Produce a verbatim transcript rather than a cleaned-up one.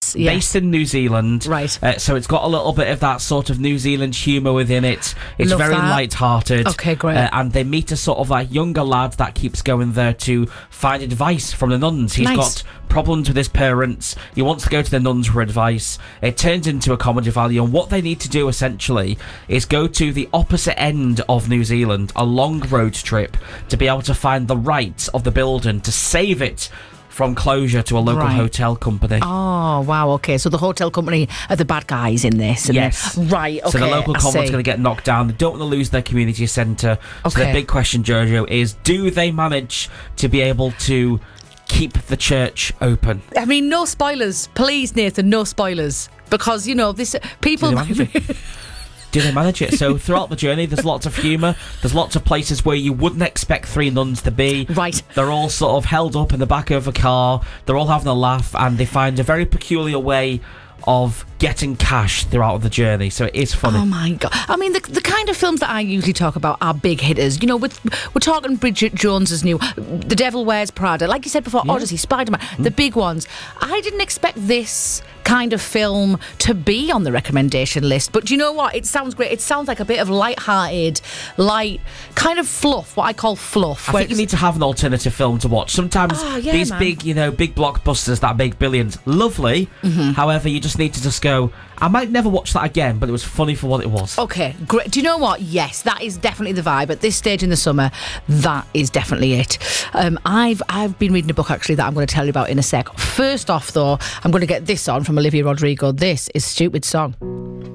Yes, yes. Based in New Zealand. Right. Uh, so it's got a little bit of that sort of New Zealand humour within it. It's Love very that. light-hearted. Okay, great. Uh, and they meet a sort of like younger lad that keeps going there to find advice from the nuns. He's Nice. got problems with his parents. He wants to go to the nuns for advice. It turns into a comedy value, and what they need to do essentially is go to the opposite end of New Zealand, a long road trip, to be able to find the rights of the building to save it from closure to a local Right. hotel company. Oh, wow, okay. So the hotel company are the bad guys in this. And Yes. then- right, okay. So the local I convent's see. going to get knocked down. They don't want to lose their community centre. So the Okay. big question, Jojo, is do they manage to be able to keep the church open? I mean, no spoilers. Please, Nathan, no spoilers. Because, you know, this people... Do they manage it? Do they manage it? So throughout the journey, there's lots of humour. There's lots of places where you wouldn't expect three nuns to be. Right. They're all sort of held up in the back of a car. They're all having a laugh, and they find a very peculiar way of getting cash throughout the journey. So it is funny. Oh my God. I mean, the, the kind of films that I usually talk about are big hitters. You know, with, we're talking Bridget Jones's new The Devil Wears Prada. Like you said before, Yeah. Odyssey, Spider-Man, the big ones. I didn't expect this kind of film to be on the recommendation list. But do you know what? It sounds great. It sounds like a bit of light-hearted, light, kind of fluff, what I call fluff. I where think you it's- need to have an alternative film to watch. Sometimes Oh, yeah, these man. big, you know, big blockbusters that make billions, lovely. Mm-hmm. However, you just need to just go, I might never watch that again, but it was funny for what it was. Okay, great. Do you know what? Yes, that is definitely the vibe. At this stage in the summer, that is definitely it. Um, I've I've been reading a book actually that I'm going to tell you about in a sec. First off, though, I'm going to get this on from Olivia Rodrigo. This is Stupid Song.